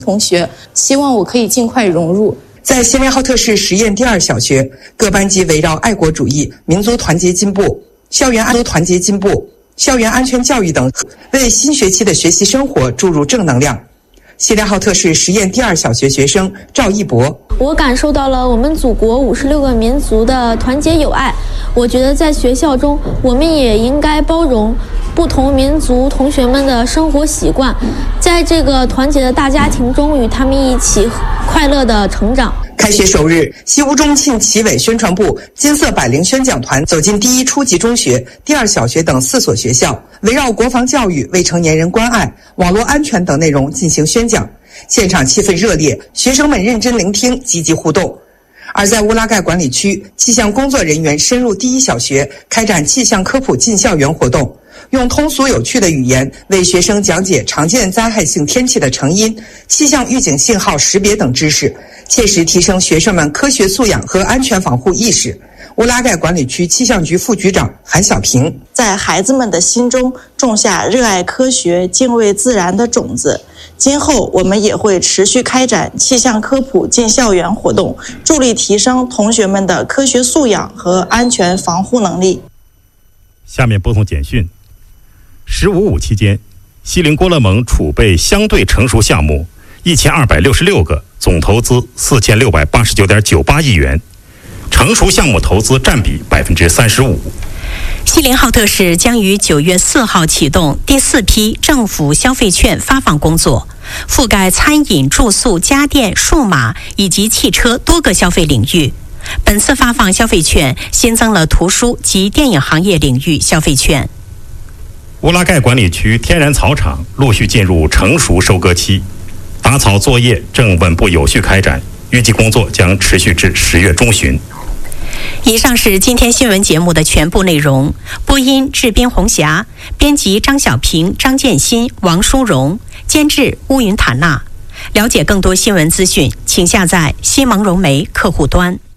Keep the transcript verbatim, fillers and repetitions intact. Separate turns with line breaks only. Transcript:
同学，希望我可以尽快融入。
在锡林浩特市实验第二小学，各班级围绕爱国主义、民族团结进步、校园安团结进步、校园安全教育等，为新学期的学习生活注入正能量。锡林浩特市实验第二小学学生赵一博，
我感受到了我们祖国五十六个民族的团结友爱。我觉得在学校中，我们也应该包容不同民族同学们的生活习惯，在这个团结的大家庭中，与他们一起快乐的成长。
开学首日，西乌中庆旗委宣传部金色百灵宣讲团走进第一初级中学、第二小学等四所学校，围绕国防教育、未成年人关爱、网络安全等内容进行宣讲。现场气氛热烈，学生们认真聆听，积极互动。而在乌拉盖管理区，气象工作人员深入第一小学，开展气象科普进校园活动，用通俗有趣的语言为学生讲解常见灾害性天气的成因、气象预警信号识别等知识，切实提升学生们科学素养和安全防护意识。乌拉盖管理区气象局副局长韩小平，
在孩子们的心中种下热爱科学、敬畏自然的种子。今后我们也会持续开展气象科普进校园活动，助力提升同学们的科学素养和安全防护能力。
下面播送简讯。十五五期间，锡林郭勒盟储备相对成熟项目一千二百六十六个，总投资四千六百八十九点九八亿元，成熟项目投资占比百分之三十五。
锡林浩特市将于九月四号启动第四批政府消费券发放工作，覆盖餐饮、住宿、家电、数码以及汽车多个消费领域。本次发放消费券新增了图书及电影行业领域消费券。
乌拉盖管理区天然草场陆续进入成熟收割期，打草作业正稳步有序开展，预计工作将持续至十月中旬。
以上是今天新闻节目的全部内容。播音制编红霞，编辑张小平、张建新、王淑荣，监制乌云塔娜。了解更多新闻资讯，请下载新蒙融媒客户端。